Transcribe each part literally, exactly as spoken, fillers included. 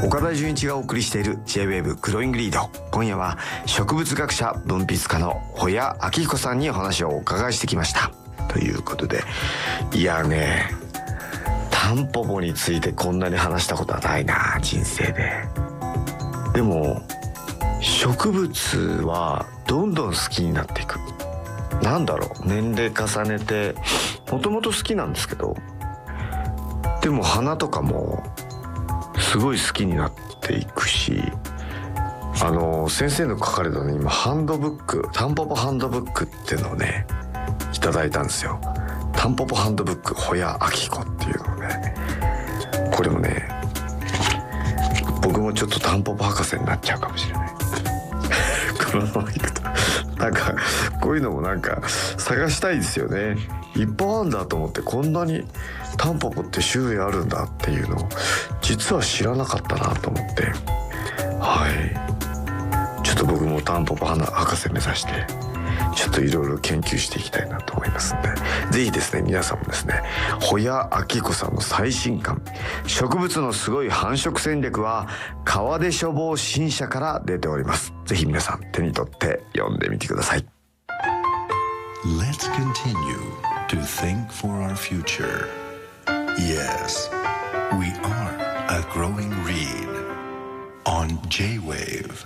岡田准一がお送りしている ジェイウェーブ グローイングリード。今夜は植物学者文筆家の保谷明彦さんにお話をお伺いしてきました。ということで、いやね、タンポポについてこんなに話したことはないな、人生で。でも植物はどんどん好きになっていく。なんだろう、年齢重ねてもともと好きなんですけど、でも花とかもすごい好きになっていくし、あの先生の書かれたのに今ハンドブック、タンポポハンドブックっていうのをねいただいたんですよ。タンポポハンドブック保谷明彦っていうのをね、これもね僕もちょっとタンポポ博士になっちゃうかもしれないこのままいくとなんかこういうのもなんか探したいですよね。いっぱいあるんだと思って、こんなにタンポポって種類あるんだっていうのを実は知らなかったなと思って、はい、ちょっと僕もタンポポ博士目指してちょっといろいろ研究していきたいなと思いますので、ぜひですね皆さんもですね保谷明彦さんの最新刊植物のすごい繁殖戦略は川出処方新社から出ております。ぜひ皆さん手に取って読んでみてください。 Let's continue to think for our future. Yes, we are a growing read on J-ウェーブ。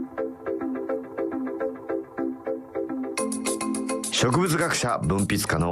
植物学者文筆家の